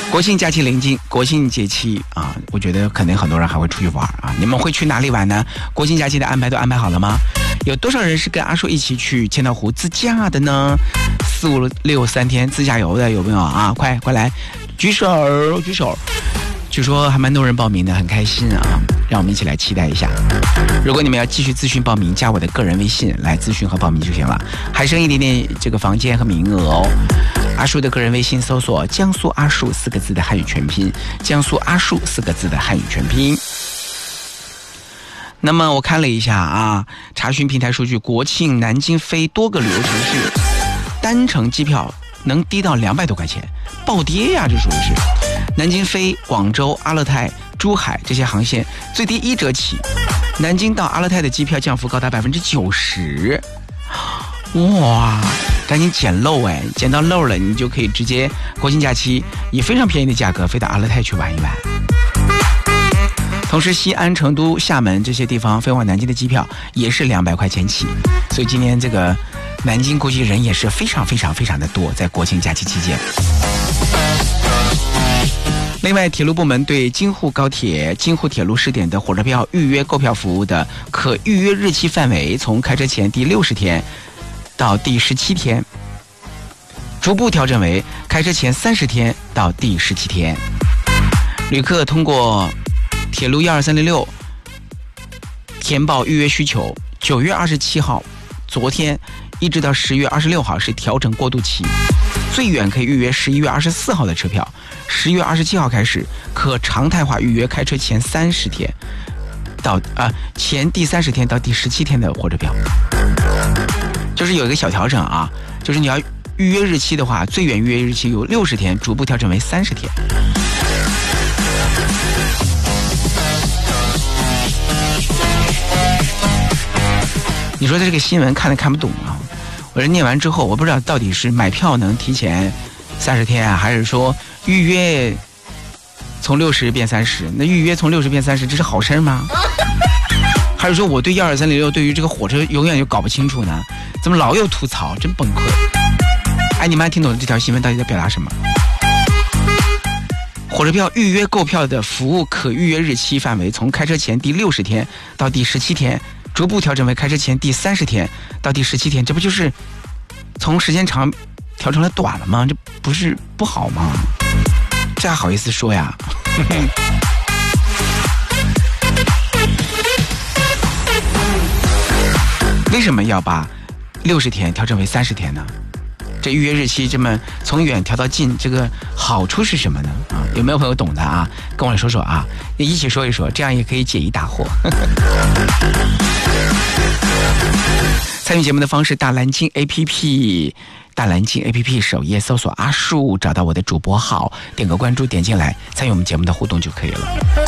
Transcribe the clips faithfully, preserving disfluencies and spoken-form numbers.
国庆假期临近，国庆节期啊，我觉得可能很多人还会出去玩啊。你们会去哪里玩呢？国庆假期的安排都安排好了吗？有多少人是跟阿叔一起去千岛湖自驾的呢？四五六三天自驾游的有没有啊？快快来，举手举手。据说还蛮多人报名的，很开心啊！让我们一起来期待一下。如果你们要继续咨询报名，加我的个人微信来咨询和报名就行了，还剩一点点这个房间和名额哦。阿树的个人微信搜索江苏阿树四个字的汉语全拼，江苏阿树四个字的汉语全拼。那么我看了一下啊，查询平台数据，国庆南京飞多个旅游城市单程机票能低到两百多块钱，暴跌呀、啊！这属于是南京飞广州、阿勒泰、珠海这些航线最低一折起，南京到阿勒泰的机票降幅高达百分之九十，哇！赶紧捡漏哎，捡到漏了，你就可以直接国庆假期以非常便宜的价格飞到阿勒泰去玩一玩。同时，西安、成都、厦门这些地方飞往南京的机票也是两百块钱起，所以今年这个南京估计人也是非常非常非常的多，在国庆假期期间。另外，铁路部门对京沪高铁、京沪铁路试点的火车票预约购票服务的可预约日期范围，从开车前第六十天到第十七天，逐步调整为开车前三十天到第十七天。旅客通过铁路一二三零六填报预约需求，九月二十七号，昨天一直到十月二十六号是调整过渡期，最远可以预约十一月二十四号的车票，十月二十七号开始可常态化预约开车前三十天到啊、呃、前第三十天到第十七天的火车票。就是有一个小调整啊，就是你要预约日期的话，最远预约日期由六十天逐步调整为三十天。你说这个新闻看都看不懂啊！我这念完之后，我不知道到底是买票能提前三十天啊，还是说预约从六十变三十？那预约从六十变三十，这是好事吗？还是说我对一二三零六对于这个火车永远就搞不清楚呢？怎么老有吐槽，真崩溃！哎，你们还听懂这条新闻到底在表达什么？火车票预约购票的服务可预约日期范围从开车前第六十天到第十七天，逐步调整为开车前第三十天到第十七天，这不就是从时间长调成了短了吗？这不是不好吗？这还好意思说呀？为什么要把六十天调整为三十天呢？这预约日期这么从远调到近，这个好处是什么呢？啊，有没有朋友懂的啊？跟我来说说啊，一起说一说，这样也可以解疑答惑。参与节目的方式：大蓝鲸 A P P， 大蓝鲸 A P P 首页搜索阿树，找到我的主播号，点个关注，点进来参与我们节目的互动就可以了。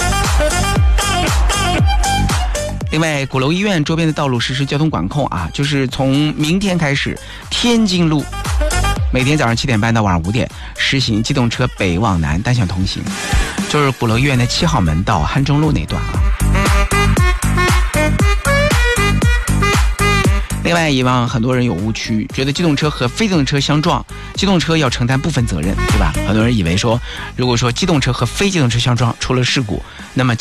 另外，鼓楼医院周边的道路实施交通管控啊，就是从明天开始，天津路每天早上七点半到晚上五点实行机动车北往南单向通行，就是鼓楼医院的七号门到汉中路那段啊。另外，以往很多人有误区，觉得机动车和非机动车相撞，机动车要承担部分责任，对吧？很多人以为说，如果说机动车和非机动车相撞出了事故，那么